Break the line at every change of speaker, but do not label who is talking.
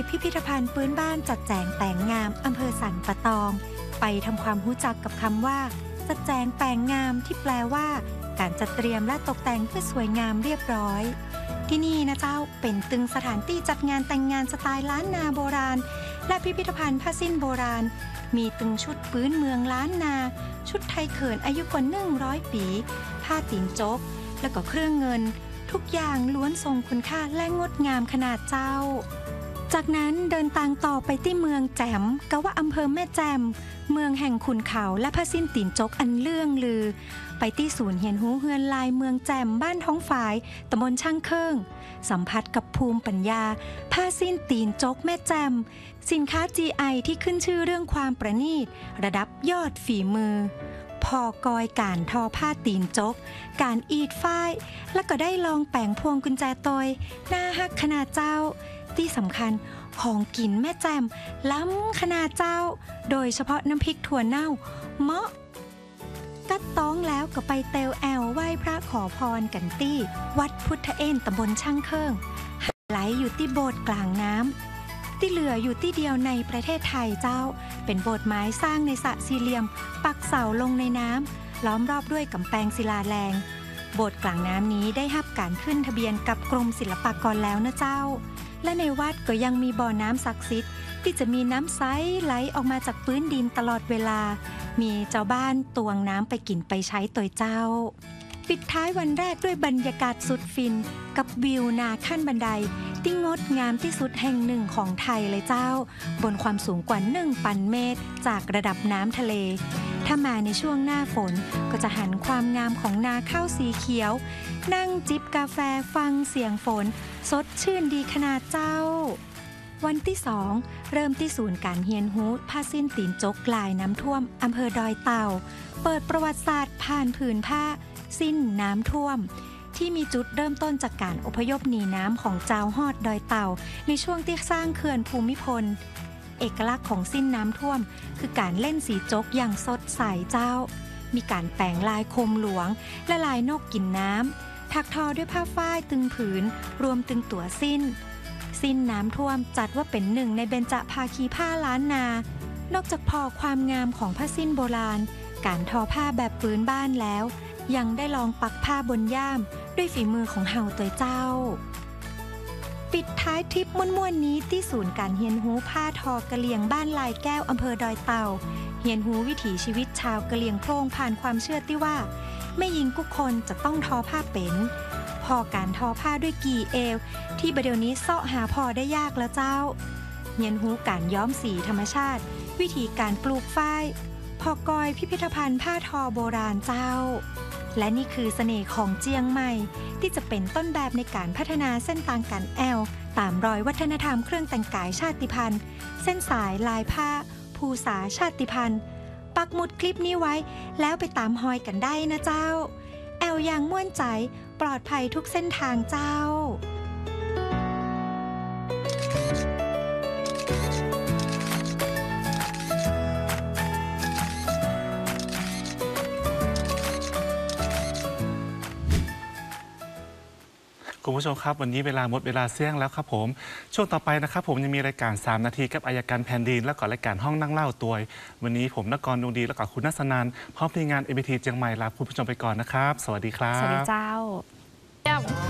พิพิธภัณฑ์พื้นบ้านจัดแจงแต่งงามอำเภอสันปะตองไปทำความรู้จักกับคำว่าจัดแจงแต่งงามที่แปลว่าการจัดเตรียมและตกแต่งเพื่อสวยงามเรียบร้อยที่นี่นะเจ้าเป็นตึงสถานที่จัดงานแต่งงานสไตล์ล้านนาโบราณและพิพิธภัณฑ์ผ้าสิ้นโบราณมีตึงชุดพื้นเมืองล้านนาชุดไทยเขินอายุกว่า100 ปีผ้าตีนจกและก็เครื่องเงินทุกอย่างล้วนทรงคุณค่าและงดงามขนาดเจ้าจากนั้นเดินทางต่อไปที่เมืองแจ่มกะว่าอำเภอแม่แจ่มเมืองแห่งขุนเขาและผ้าสิ้นตีนจกอันเลื่องลือไปที่ศูนย์เฮียนหูเฮือนลายเมืองแจ่มบ้านท้องฝายตำบลช่างเคิงสัมผัสกับภูมิปัญญาผ้าสิ้นตีนจกแม่แจ่มสินค้า GI ที่ขึ้นชื่อเรื่องความประณีตระดับยอดฝีมือพอกอยการทอผ้าตีนจกการอีดฝ้ายและก็ได้ลองแปลงพวงกุญแจตอยหน้าฮักขนาดเจ้าที่สำคัญของกินแม่แจ่มล้ำขนาดเจ้าโดยเฉพาะน้ำพริกถั่วเน่าเหมาะกัดต้องแล้วก็ไปเตลแอลไหว้พระขอพรกันตี้วัดพุทธเอ็นตำบลช่างเคิงไหลอยู่ที่โบสถ์กลางน้ำที่เหลืออยู่ที่เดียวในประเทศไทยเจ้าเป็นโบสถ์ไม้สร้างในสระสี่เหลี่ยมปักเสาลงในน้ำล้อมรอบด้วยกำแพงศิลาแรงโบสถ์กลางน้ำนี้ได้รับการขึ้นทะเบียนกับกรมศิลปากรแล้วนะเจ้าและในวัดก็ยังมีบ่อน้ำศักดิ์สิทธิ์ที่จะมีน้ำใสไหลออกมาจากพื้นดินตลอดเวลามีเจ้าบ้านตวงน้ำไปกินไปใช้ตัวเจ้าปิดท้ายวันแรกด้วยบรรยากาศสุดฟินกับวิวนาขั้นบันไดที่งดงามที่สุดแห่งหนึ่งของไทยเลยเจ้าบนความสูงกว่า1,000 เมตรจากระดับน้ำทะเลถ้ามาในช่วงหน้าฝนก็จะหันความงามของนาข้าวสีเขียวนั่งจิบกาแฟฟังเสียงฝนสดชื่นดีขนาดเจ้าวันที่2เริ่มที่ศูนย์การเฮียนฮูผ้าสิ้นตีนจกลายน้ำท่วมอำเภอดอยเต่าเปิดประวัติศาสตร์ผ่านผืนผ้าสิ้นน้ำท่วมที่มีจุดเริ่มต้นจากการอพยพหนีน้ำของเจ้าฮอดดอยเต่าในช่วงที่สร้างเขื่อนภูมิพลเอกลักษณ์ของสิ้นน้ำท่วมคือการเล่นสีจกอย่างสดใสเจ้ามีการแปลงลายโคมหลวงและลายนกกินน้ำถักทอด้วยผ้าฝ้ายตึงผืนรวมตึงตัวสิ้นน้ำท่วมจัดว่าเป็นหนึ่งในเบญจภาคีผ้าล้านนานอกจากพอความงามของผ้าสิ้นโบราณการทอผ้าแบบพื้นบ้านแล้วยังได้ลองปักผ้าบนย่ามด้วยฝีมือของเฮาตัวเจ้าปิดท้ายทริปม่วนๆนี้ที่ศูนย์การเฮียนฮูผ้าทอกะเหลี่ยงบ้านลายแก้วอำเภอดอยเต่าเฮียนฮูวิถีชีวิตชาวกะเหลี่ยงโพร่งผ่านความเชื่อที่ว่าแม่หญิงทุกคนจะต้องทอผ้าเป็นพอการทอผ้าด้วยกี่เอวที่ประเดี๋ยวนี้เสาะหาพอได้ยากแล้วเจ้าเฮียนฮูการย้อมสีธรรมชาติวิธีการปลูกฝ้ายพอกอยพิพิธภัณฑ์ผ้าทอโบราณเจ้าและนี่คือเสน่ห์ของเจียงใหม่ที่จะเป็นต้นแบบในการพัฒนาเส้นทางการแอลตามรอยวัฒนธรรมเครื่องแต่งกายชาติพันธุ์เส้นสายลายผ้าภูษาชาติพันธุ์ปักหมุดคลิปนี้ไว้แล้วไปตามฮอยกันได้นะเจ้าแอลอย่างม่วนใจปลอดภัยทุกเส้นทางเจ้า
คุณผู้ชมครับวันนี้หมดเวลาเสี่ยงแล้วครับผมช่วงต่อไปนะครับผมยังมีรายการ3 นาทีกับอัยการแผ่นดินและก็รายการห้องนั่งเล่าตัววันนี้ผมนกรดวงดีและก็คุณนัสนันพร้อมทีมงาน MBT เชียงใหม่ลาคุณผู้ชมไปก่อนนะครับสวัสดีครับ
สวัสดีเจ้า